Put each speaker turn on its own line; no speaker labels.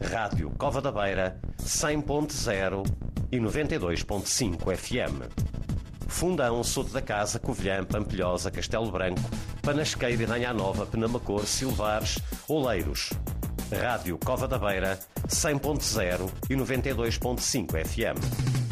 Rádio Cova da Beira, 100.0 e 92.5 FM. Fundão, Soto da Casa, Covilhã, Pampilhosa, Castelo Branco, Panasqueira, Danha Nova, Penamacor, Silvares, Oleiros. Rádio Cova da Beira, 100.0 e 92.5 FM.